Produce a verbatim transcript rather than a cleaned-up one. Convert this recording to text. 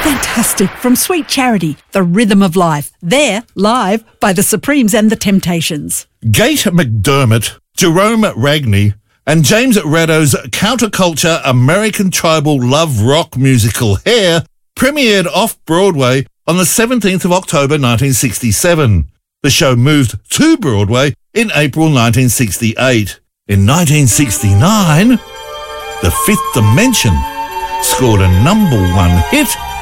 Fantastic. From Sweet Charity, The Rhythm of Life. There, live by the Supremes and the Temptations. Gate McDermott, Jerome Ragney, and James Rado's counterculture American tribal love rock musical Hair premiered off-Broadway on the seventeenth of October nineteen sixty-seven. The show moved to Broadway in April nineteen sixty-eight. In nineteen sixty-nine, The Fifth Dimension scored a number one hit